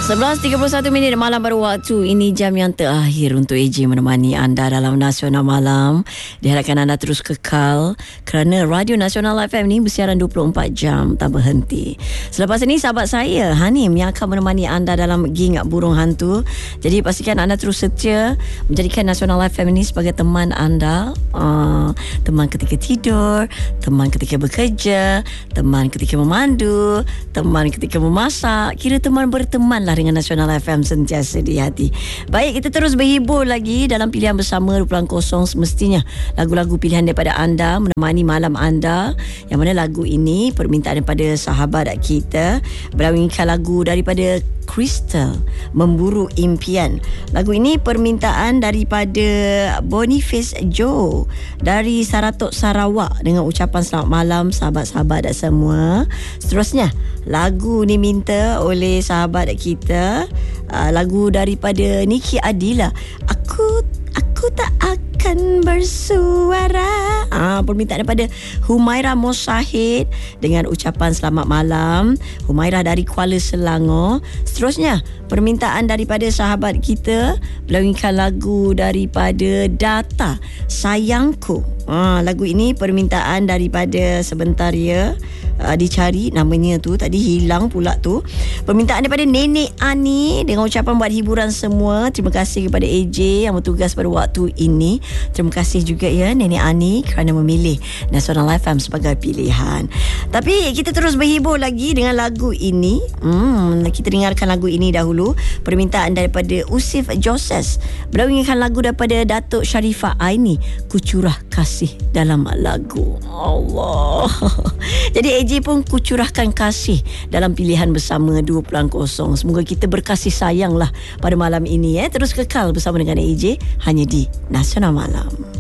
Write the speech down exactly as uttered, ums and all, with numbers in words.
sebelas tiga puluh satu minit malam baru waktu. Ini jam yang terakhir untuk A J menemani anda dalam Nasional Malam. Diharapkan anda terus kekal kerana Radio Nasional F M ni bersiaran dua puluh empat jam tak berhenti. Selepas ini sahabat saya Hanim yang akan menemani anda dalam Ging Burung Hantu. Jadi pastikan anda terus setia menjadikan Nasional F M ini sebagai teman anda. Uh, teman ketika tidur, teman ketika bekerja, teman ketika memandu, teman ketika memasak. Kira teman berteman lah dengan Nasional F M sentiasa di hati. Baik, kita terus berhibur lagi dalam pilihan bersama dua puluh kosong. Semestinya lagu-lagu pilihan daripada anda menemani malam anda. Yang mana lagu ini permintaan daripada sahabat kita, berawinkan lagu daripada Crystal, Memburu Impian. Lagu ini permintaan daripada Boniface Joe dari Saratok, Sarawak, dengan ucapan selamat malam sahabat-sahabat dan semua. Seterusnya lagu ni minta oleh sahabat kita, uh, lagu daripada Niki Adila, Aku Aku Tak Akan Bersuara. Ah, permintaan daripada Humaira Mosahid dengan ucapan selamat malam. Humaira dari Kuala Selangor. Seterusnya permintaan daripada sahabat kita melawingkan lagu daripada Data, Sayangku. Ah, lagu ini permintaan daripada sebentar ya. Uh, dicari namanya tu, tadi hilang pula tu. Permintaan daripada Nenek Ani dengan ucapan buat hiburan semua. Terima kasih kepada A J yang bertugas pada waktu ini. Terima kasih juga ya Nenek Ani kerana memilih Nasional F M sebagai pilihan. Tapi kita terus berhibur lagi dengan lagu ini. Hmm, kita dengarkan lagu ini dahulu. Permintaan daripada Usif Joses berawinkan lagu daripada Datuk Sharifah Aini, Kucurah Kasih dalam lagu. Allah. Jadi A J pun kucurahkan kasih dalam pilihan bersama dua puluh kosong. Semoga kita berkasih sayanglah pada malam ini. Eh. Terus kekal bersama dengan A J hanya di Nasional Malam.